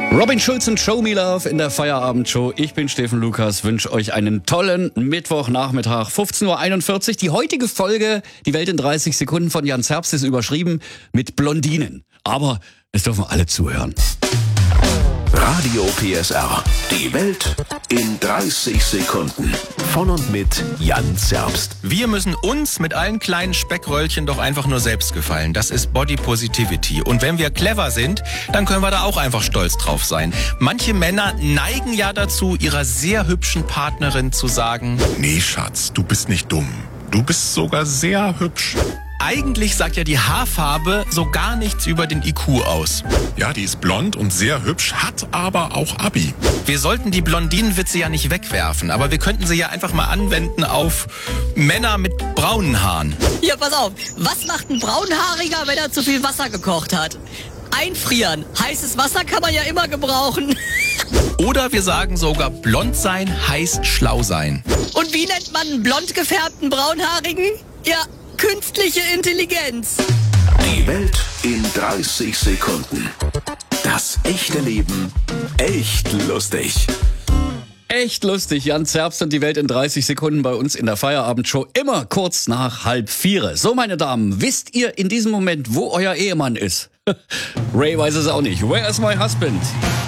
Robin Schulz und Show Me Love in der Feierabendshow. Ich bin Steffen Lukas, wünsche euch einen tollen Mittwochnachmittag, 15.41 Uhr. Die heutige Folge, die Welt in 30 Sekunden von Jan Zerbst, ist überschrieben mit Blondinen. Aber es dürfen alle zuhören. Radio PSR. Die Welt in 30 Sekunden. Von und mit Jan Zerbst. Wir müssen uns mit allen kleinen Speckröllchen doch einfach nur selbst gefallen. Das ist Body Positivity. Und wenn wir clever sind, dann können wir da auch einfach stolz drauf sein. Manche Männer neigen ja dazu, ihrer sehr hübschen Partnerin zu sagen: Nee, Schatz, du bist nicht dumm. Du bist sogar sehr hübsch. Eigentlich sagt ja die Haarfarbe so gar nichts über den IQ aus. Ja, die ist blond und sehr hübsch, hat aber auch Abi. Wir sollten die Blondinenwitze ja nicht wegwerfen, aber wir könnten sie ja einfach mal anwenden auf Männer mit braunen Haaren. Ja, pass auf. Was macht ein Braunhaariger, wenn er zu viel Wasser gekocht hat? Einfrieren. Heißes Wasser kann man ja immer gebrauchen. Oder wir sagen sogar, blond sein heißt schlau sein. Und wie nennt man einen blond gefärbten Braunhaarigen? Ja, künstliche Intelligenz. Die Welt in 30 Sekunden. Das echte Leben echt lustig. Echt lustig, Jan Zerbst und die Welt in 30 Sekunden bei uns in der Feierabendshow, immer kurz nach 3:30. So, meine Damen, wisst ihr in diesem Moment, wo euer Ehemann ist? Ray weiß es auch nicht. Where is my husband?